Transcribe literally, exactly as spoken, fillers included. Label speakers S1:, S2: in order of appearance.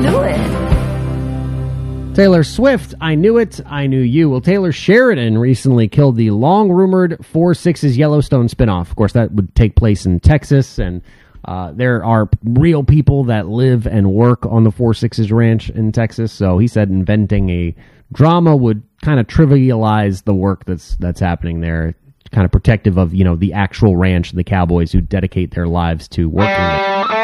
S1: knew it.
S2: Taylor Swift, I Knew It, I Knew You. Well, Taylor Sheridan recently killed the long-rumored Four Sixes Yellowstone spinoff. Of course, that would take place in Texas, and uh, there are real people that live and work on the Four Sixes Ranch in Texas. So he said inventing a drama would kind of trivialize the work that's that's happening there, kind of protective of, you know, the actual ranch, the cowboys who dedicate their lives to working there.